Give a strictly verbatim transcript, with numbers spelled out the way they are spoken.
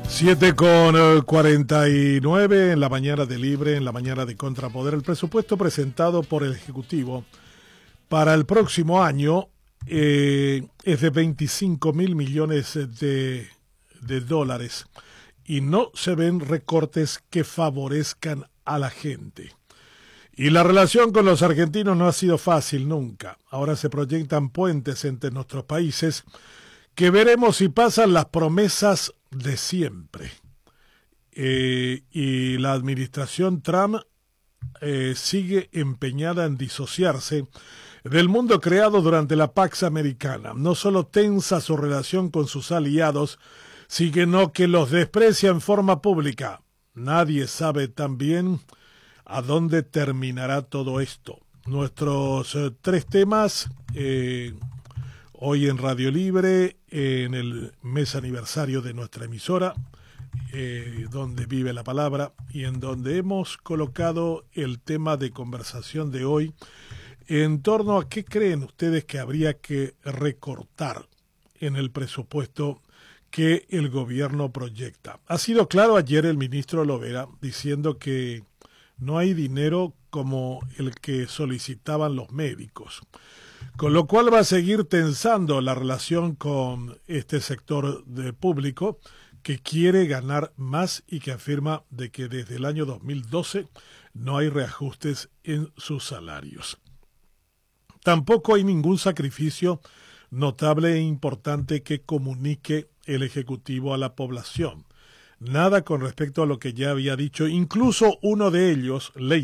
Siete con eh, cuarenta y nueve en la mañana de Libre, en la mañana de Contrapoder. El presupuesto presentado por el Ejecutivo para el próximo año eh, es de veinticinco mil millones de, de dólares y no se ven recortes que favorezcan a la gente. Y la relación con los argentinos no ha sido fácil nunca. Ahora se proyectan puentes entre nuestros países que veremos si pasan las promesas de siempre. Eh, y la administración Trump eh, sigue empeñada en disociarse del mundo creado durante la Pax Americana. No solo tensa su relación con sus aliados, sino que los desprecia en forma pública. Nadie sabe también a dónde terminará todo esto. Nuestros eh, tres temas eh, hoy en Radio Libre, eh, en el mes aniversario de nuestra emisora, eh, donde vive la palabra, y en donde hemos colocado el tema de conversación de hoy en torno a qué creen ustedes que habría que recortar en el presupuesto que el gobierno proyecta. Ha sido claro ayer el ministro Lovera diciendo que no hay dinero como el que solicitaban los médicos, con lo cual va a seguir tensando la relación con este sector de público que quiere ganar más y que afirma de que desde el año dos mil doce no hay reajustes en sus salarios. Tampoco hay ningún sacrificio notable e importante que comunique el Ejecutivo a la población. Nada con respecto a lo que ya había dicho, incluso uno de ellos, Ley